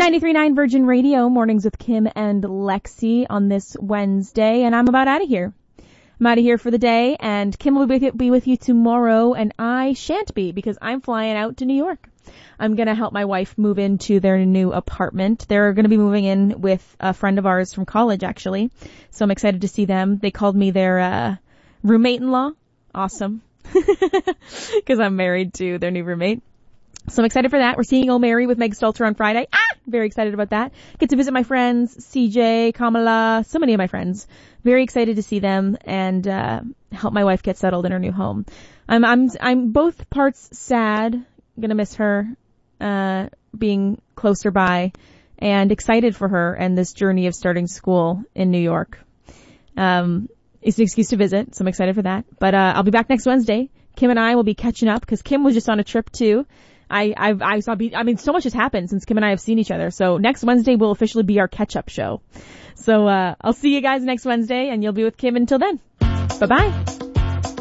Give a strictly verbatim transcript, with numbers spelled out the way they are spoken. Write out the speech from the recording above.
ninety-three point nine Virgin Radio, Mornings with Kim and Lexi on this Wednesday, and I'm about out of here. I'm out of here for the day, and Kim will be, be with you tomorrow, and I shan't be because I'm flying out to New York. I'm going to help my wife move into their new apartment. They're going to be moving in with a friend of ours from college, actually, so I'm excited to see them. They called me their uh roommate-in-law. Awesome. Because I'm married to their new roommate. So I'm excited for that. We're seeing O'Mary with Meg Stelter on Friday. Ah! Very excited about that. Get to visit my friends, C J, Kamala, so many of my friends. Very excited to see them and uh help my wife get settled in her new home. I'm I'm I'm both parts sad, gonna miss her, uh being closer by, and excited for her and this journey of starting school in New York. Um it's an excuse to visit, so I'm excited for that. But uh I'll be back next Wednesday. Kim and I will be catching up because Kim was just on a trip too. I, I've, I saw, I mean, so much has happened since Kim and I have seen each other. So next Wednesday will officially be our catch-up show. So, uh, I'll see you guys next Wednesday, and you'll be with Kim until then. Bye-bye.